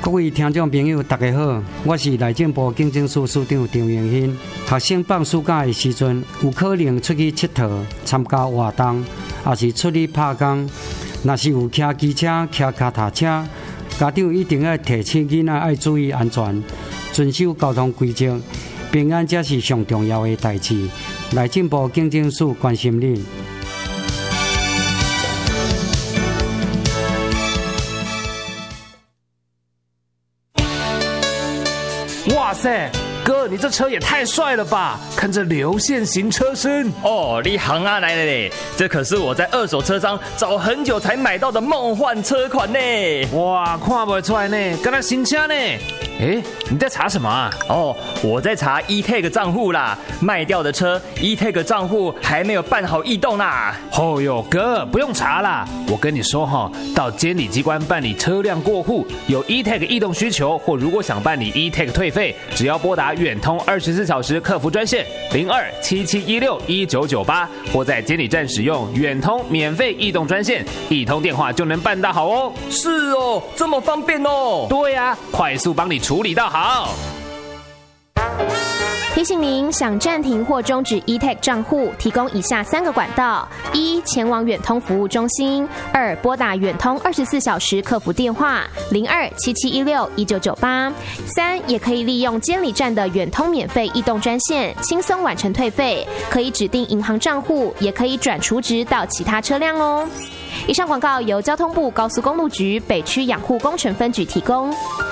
各位听众朋友，大家好，我是内政部警政署署长张永新。学生放暑假的时阵，有可能出去佚佗、参加活动，也是出去拍工。若是有骑机车、骑脚踏车，家长一定要提醒囡仔要注意安全，遵守交通规则，平安才是上重要的代志。内政部警政署关心您。 哇塞，哥，你这车也太帅了吧！看这流线型车身哦，你行啊来了嘞！这可是我在二手车商找很久才买到的梦幻车款呢！ 哇，看不出来呢，跟那新车呢。哎，你在查什么啊？ 哦，我在查 eTag 账户啦，卖掉的车 eTag 账户还没有办好异动啦。 哦哟，哥，不用查啦，我跟你说哈，到监理机关办理车辆过户，有 eTag 异动需求，或如果想办理 eTag 退费，只要拨打远通24小时客服专线0277161998，或在监理站使用远通免费异动专线，一通电话就能办到好哦。 是哦，这么方便哦。 对呀，快速帮你处理到好。 提醒您，想暂停或终止 eTag 账户，提供以下3个管道：1、前往远通服务中心；2、拨打远通24小时客服电话0277161998；3、也可以利用监理站的远通免费异动专线，轻松完成退费，可以指定银行账户，也可以转储值到其他车辆哦。以上广告由交通部高速公路局北区养护工程分局提供。